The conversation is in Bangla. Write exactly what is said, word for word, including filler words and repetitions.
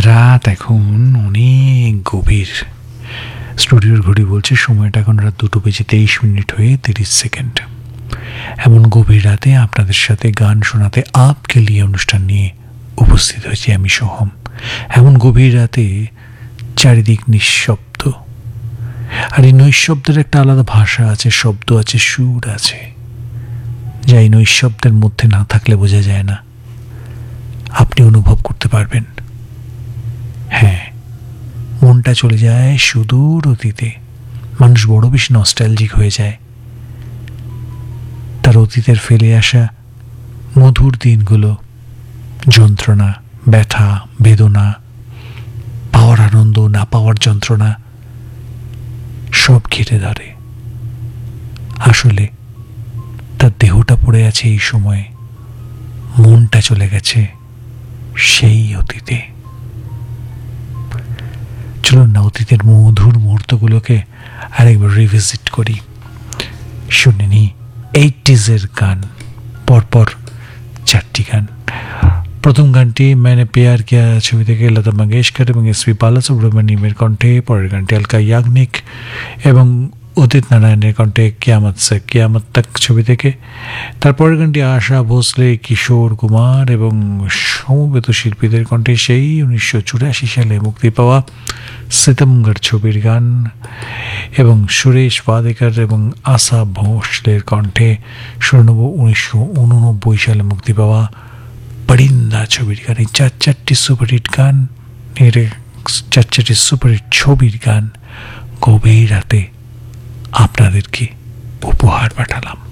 রাত এখন অনেক গভীর। স্টুডিওর ঘড়ি বলছে সময়টা এখন রাত দুটো বেজে তেইশ মিনিট হয়ে তিরিশ সেকেন্ড। এমন গভীর রাতে আপনাদের সাথে গান শোনাতে আপকে লিয়ে অনুষ্ঠান নিয়ে উপস্থিত হয়েছি আমি সোহম। এমন গভীর রাতে চারিদিক নিঃশব্দ, আর এই নৈশব্দের একটা আলাদা ভাষা আছে, শব্দ আছে, সুর আছে, যা এই নৈশব্দের মধ্যে না থাকলে বোঝা যায় না। আপনি অনুভব করতে পারবেন। হ্যাঁ, মনটা চলে যায় সুদূর অতীতে। মানুষ বড় বেশি নস্টালজিক হয়ে যায় তার অতীতের ফেলে আসা মধুর দিনগুলো, যন্ত্রণা, ব্যথা, বেদনা, পাওয়ার আনন্দ, না পাওয়ার যন্ত্রণা সব ঘিরে ধরে। আসলে তার দেহটা পড়ে আছে এই সময়ে, মনটা চলে গেছে সেই অতীতে। চলুন না অতীতের মধুর মুহূর্তগুলোকে আরেকবার রিভিজিট করি। শুনে নি এইটিজের গান, পরপর চারটি গান। প্রথম গানটি मैंने प्यार किया ছবি থেকে লতা মঙ্গেশকর এবং এস পি বালাসুব্রমণিয়ামের কণ্ঠে, পরের গানটি আলকা ইয়াগনিক এবং উদিত নারায়ণের কণ্ঠে কিয়ামত সে কিয়ামত তক ছবি থেকে। তারপরের গানটি আশা ভোসলে, কিশোর কুমার এবং সমবেত শিল্পীদের কণ্ঠে সেই উনিশশো চুরাশি সালে মুক্তি পাওয়া সিতমগড় ছবির গান, এবং সুরেশ ওয়াদেকার এবং আশা ভোসলের কণ্ঠে শুনে নেব উনিশশো উননব্বই সালে মুক্তি পাওয়া পরিন্দা ছবির গান। এই চার চারটি সুপারহিট গান, এর চার চারটি সুপারহিট ছবির গান গভীর রাতে আপনাদেরকে উপহার পাঠালাম।